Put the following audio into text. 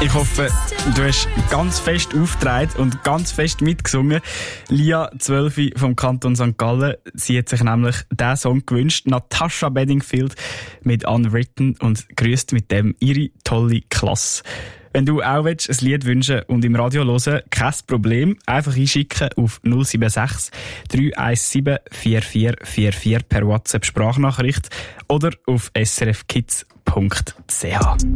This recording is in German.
Ich hoffe, du hast ganz fest aufgetragen und ganz fest mitgesungen. Lia, 12 vom Kanton St. Gallen, sie hat sich nämlich diesen Song gewünscht. Natasha Bedingfield mit Unwritten und grüßt mit dem ihre tolle Klasse. Wenn du auch ein Lied wünschen und im Radio hören, kein Problem. Einfach einschicken auf 076 317 4444 per WhatsApp Sprachnachricht oder auf srfkids.ch.